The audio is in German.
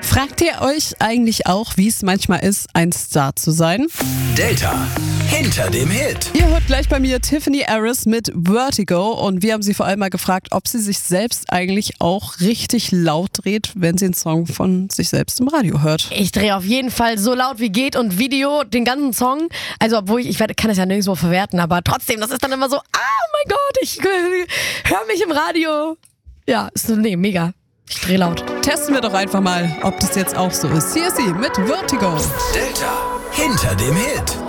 Fragt ihr euch eigentlich auch, wie es manchmal ist, ein Star zu sein? Delta hinter dem Hit. Ihr hört gleich bei mir Tiffany Harris mit Vertigo und wir haben sie vor allem mal gefragt, ob sie sich selbst eigentlich auch richtig laut dreht, wenn sie einen Song von sich selbst im Radio hört. Ich drehe auf jeden Fall so laut wie geht und Video, den ganzen Song. Also obwohl ich kann das ja nirgendwo verwerten, aber trotzdem, das ist dann immer so, oh mein Gott, ich höre mich im Radio. Ja, ist so, mega. Ich drehe laut. Testen wir doch einfach mal, ob das jetzt auch so ist. Hier ist sie mit Vertigo. Delta hinter dem Hit.